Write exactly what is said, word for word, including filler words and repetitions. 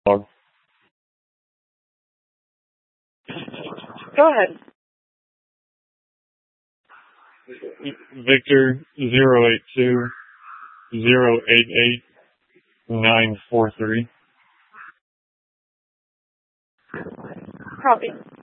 Go ahead. Victor zero eight two zero eight eight nine four three. Copy.